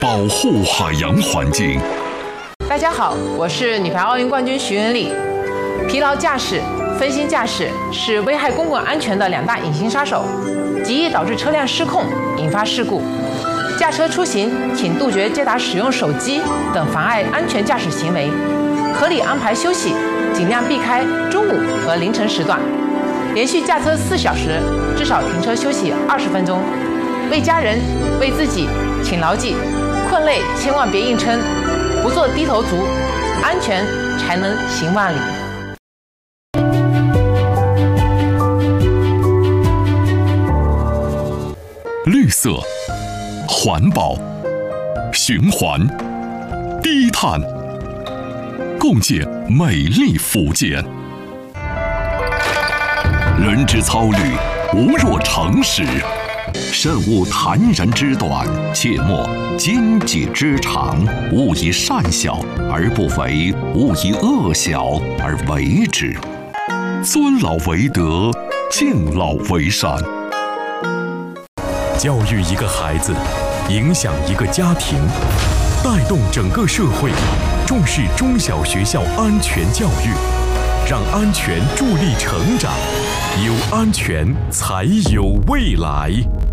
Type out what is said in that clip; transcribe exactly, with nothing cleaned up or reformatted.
保护海洋环境。 大家好，我是女排奥运冠军徐元丽。疲劳驾驶、分心驾驶是危害公共安全的两大隐形杀手，极易导致车辆失控，引发事故。驾车出行，请杜绝接打使用手机等妨碍安全驾驶行为，合理安排休息，尽量避开中午和凌晨时段。连续驾车四小时，至少停车休息二十分钟。为家人、为自己，请牢记：困累千万别硬撑，不做低头族，安全才能行万里。 绿色、环保、循环、低碳，共建美丽福建。人之操虑，无若成事。慎勿谈人之短，切莫奸己之长。勿以善小而不为，勿以恶小而为之。尊老为德，敬老为善。 教育一个孩子，影响一个家庭，带动整个社会，重视中小学校安全教育，让安全助力成长，有安全才有未来。